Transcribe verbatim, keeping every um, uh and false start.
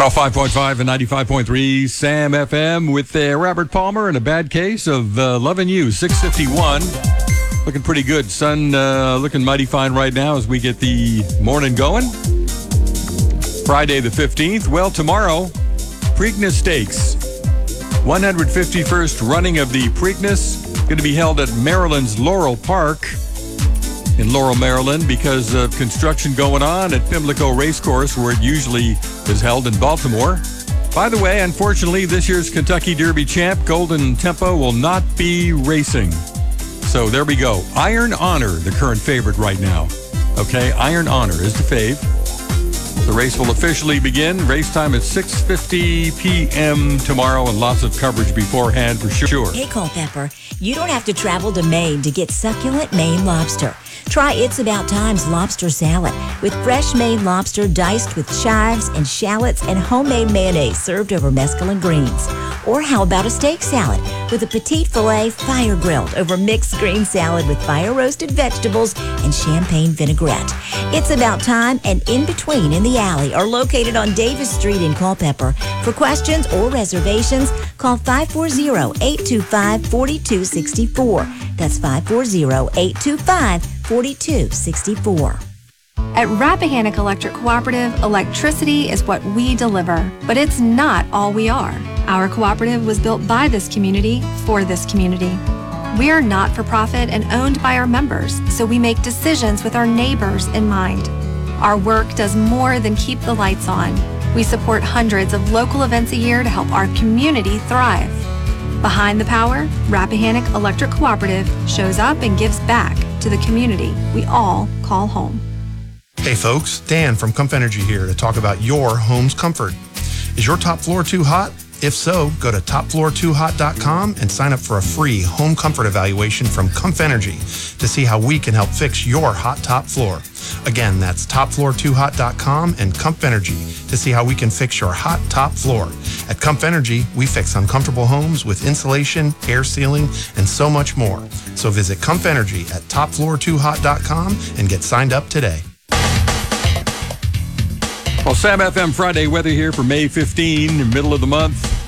one oh five point five and ninety-five point three Sam F M with uh, Robert Palmer and a bad case of uh, Loving You. six fifty-one. Looking pretty good. Sun uh, looking mighty fine right now as we get the morning going. Friday the fifteenth. Well, tomorrow, Preakness Stakes. one hundred fifty-first running of the Preakness. Going to be held at Maryland's Laurel Park in Laurel, Maryland, because of construction going on at Pimlico Racecourse, where it usually is held in Baltimore. By the way, unfortunately, this year's Kentucky Derby champ, Golden Tempo, will not be racing. So there we go. Iron Honor, the current favorite right now. Okay, Iron Honor is the fave. The race will officially begin. Race time at six fifty p.m. tomorrow, and lots of coverage beforehand for sure. Hey, Culpepper, you don't have to travel to Maine to get succulent Maine lobster. Try It's About Time's lobster salad with fresh Maine lobster diced with chives and shallots and homemade mayonnaise served over mesclun greens. Or how about a steak salad with a petite filet fire grilled over mixed green salad with fire roasted vegetables and champagne vinaigrette. It's About Time and In Between in the Alley are located on Davis Street in Culpeper. For questions or reservations, call five four zero, eight two five, four two six four. That's five four zero, eight two five, four two six four. At Rappahannock Electric Cooperative, electricity is what we deliver, but it's not all we are. Our cooperative was built by this community for this community. We are not-for-profit and owned by our members, so we make decisions with our neighbors in mind. Our work does more than keep the lights on. We support hundreds of local events a year to help our community thrive. Behind the power, Rappahannock Electric Cooperative shows up and gives back to the community we all call home. Hey folks, Dan from Comf Energy here to talk about your home's comfort. Is your top floor too hot? If so, go to top floor too hot dot com and sign up for a free home comfort evaluation from Comf Energy to see how we can help fix your hot top floor. Again, that's top floor too hot dot com and Comf Energy to see how we can fix your hot top floor. At Comf Energy, we fix uncomfortable homes with insulation, air sealing, and so much more. So visit Comf Energy at top floor too hot dot com and get signed up today. Well, Sam F M Friday weather here for May fifteenth, middle of the month.